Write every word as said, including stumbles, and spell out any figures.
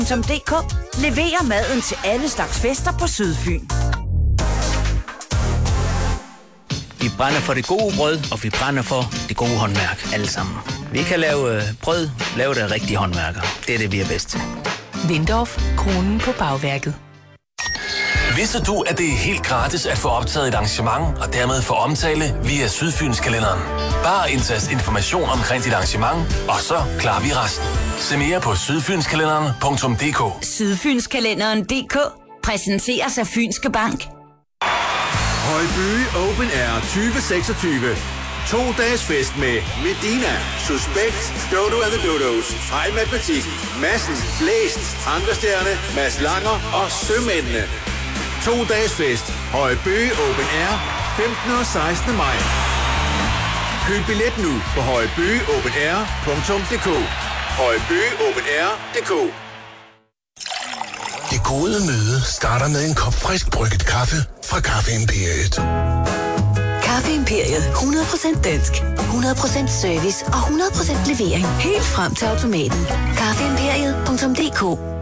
punktum d k leverer maden til alle slags fester på Sydfyn. Vi brænder for det gode brød, og vi brænder for det gode håndværk, alle sammen. Vi kan lave øh, brød, lave det rigtige håndværker. Det er det, vi er bedst til. Windorf, kronen på bagværket. Vidste du, at det er helt gratis at få optaget et arrangement, og dermed få omtale via Sydfynskalenderen? Bare indtast information omkring dit arrangement, og så klarer vi resten. Se mere på sydfynskalenderen punktum d k. Sydfynskalenderen punktum d k præsenteres af Fynske Bank. Højby Open Air tyve seksogtyve. To dages fest med Medina, Suspekt, Dodo and the Dodos, Hej Matematik, Madsen, Blæst, Ankerstjerne, Mads Langer og Sømændene. To dages fest. Højby Open Air femtende og sekstende maj. Køb billet nu på højby open air punktum d k. højby open air punktum d k. Det gode møde starter med en kop frisk brygget kaffe fra Kaffe Imperiet. Kaffe Imperiet. hundrede procent dansk. hundrede procent service og hundrede procent levering. Helt frem til automaten. kaffe imperiet punktum d k.